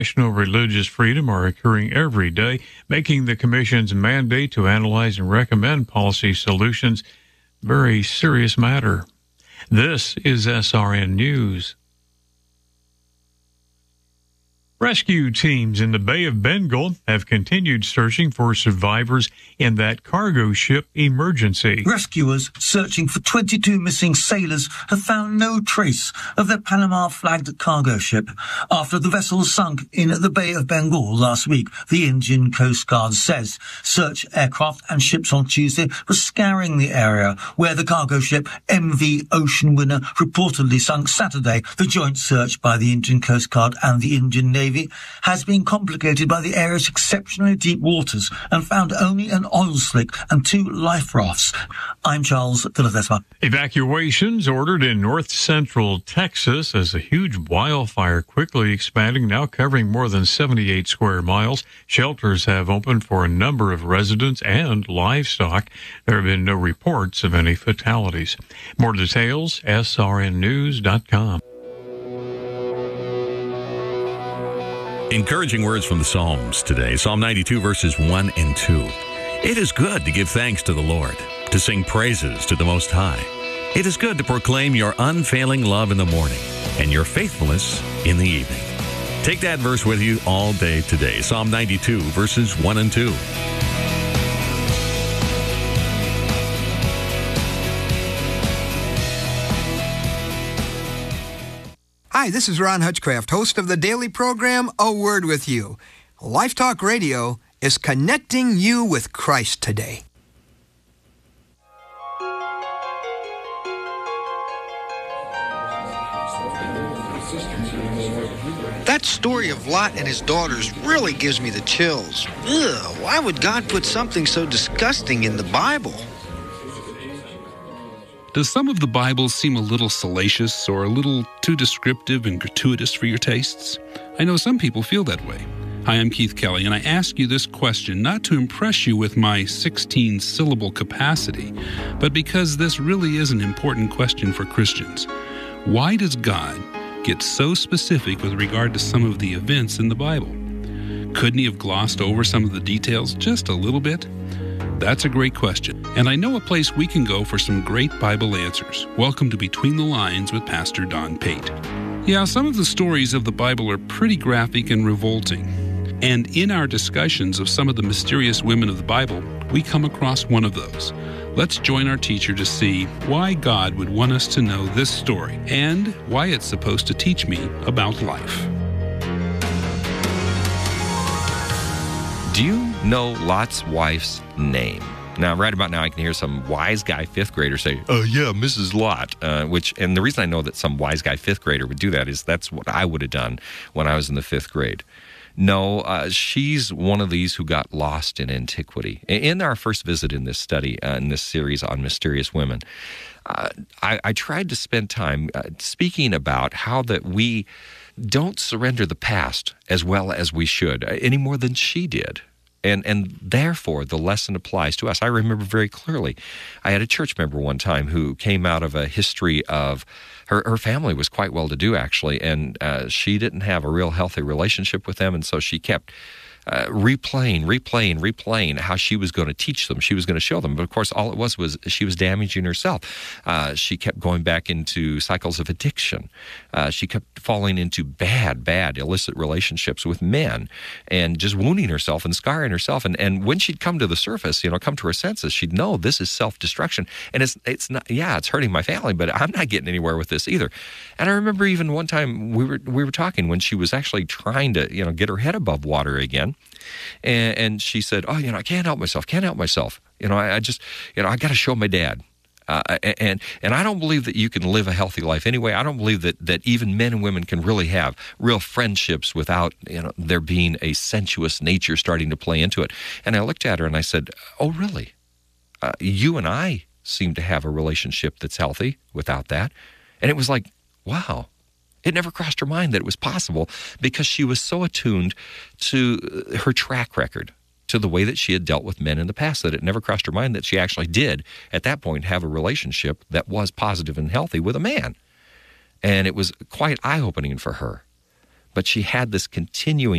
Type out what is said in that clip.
National religious freedom are occurring every day, making the Commission's mandate to analyze and recommend policy solutions a very serious matter. This is SRN News. Rescue teams in the Bay of Bengal have continued searching for survivors in that cargo ship emergency. Rescuers searching for 22 missing sailors have found no trace of their Panama-flagged cargo ship after the vessel sunk in the Bay of Bengal last week, the Indian Coast Guard says. Search aircraft and ships on Tuesday were scouring the area where the cargo ship MV Ocean Winner reportedly sunk Saturday. The joint search by the Indian Coast Guard and the Indian Navy has been complicated by the area's exceptionally deep waters and found only an oil slick and 2 life rafts. I'm Charles Philadelphia. Evacuations ordered in north-central Texas as a huge wildfire quickly expanding, now covering more than 78 square miles. Shelters have opened for a number of residents and livestock. There have been no reports of any fatalities. More details, srnnews.com. Encouraging words from the Psalms today. Psalm 92, verses 1 and 2. It is good to give thanks to the Lord, to sing praises to the Most High. It is good to proclaim your unfailing love in the morning and your faithfulness in the evening. Take that verse with you all day today. Psalm 92, verses 1 and 2. Hi, this is Ron Hutchcraft, host of the daily program, A Word With You. Life Talk Radio is connecting you with Christ today. That story of Lot and his daughters really gives me the chills. Ugh, why would God put something so disgusting in the Bible? Does some of the Bible seem a little salacious or a little too descriptive and gratuitous for your tastes? I know some people feel that way. Hi, I'm Keith Kelly, and I ask you this question not to impress you with my 16-syllable capacity, but because this really is an important question for Christians. Why does God get so specific with regard to some of the events in the Bible? Couldn't he have glossed over some of the details just a little bit? That's a great question, and I know a place we can go for some great Bible answers. Welcome to Between the Lines with Pastor Don Pate. Yeah, some of the stories of the Bible are pretty graphic and revolting, and in our discussions of some of the mysterious women of the Bible, we come across one of those. Let's join our teacher to see why God would want us to know this story and why it's supposed to teach me about life. Do you know Lot's wife's name? Now, right about now, I can hear some wise guy fifth grader say, yeah, Mrs. Lot, and the reason I know that some wise guy fifth grader would do that is that's what I would have done when I was in the fifth grade. No, she's one of these who got lost in antiquity. In our first visit in this study, in this series on mysterious women, I tried to spend time speaking about how that we don't surrender the past as well as we should, any more than she did. And therefore, the lesson applies to us. I remember very clearly, I had a church member one time who came out of a history of, her family was quite well-to-do, actually, and she didn't have a real healthy relationship with them, and so she kept replaying how she was going to teach them. She was going to show them. But, of course, all it was she was damaging herself. She kept going back into cycles of addiction. She kept falling into bad, illicit relationships with men and just wounding herself and scarring herself. And when she'd come to the surface, come to her senses, she'd know this is self-destruction. And it's not, it's hurting my family, but I'm not getting anywhere with this either. And I remember even one time we were talking when she was actually trying to, get her head above water again. And she said, I can't help myself. I just, I got to show my dad. And I don't believe that you can live a healthy life anyway. I don't believe that even men and women can really have real friendships without, there being a sensuous nature starting to play into it. And I looked at her and I said, oh, really? You and I seem to have a relationship that's healthy without that. And it was like, wow. It never crossed her mind that it was possible because she was so attuned to her track record, to the way that she had dealt with men in the past, that it never crossed her mind that she actually did, at that point, have a relationship that was positive and healthy with a man. And it was quite eye-opening for her. but she had this continuing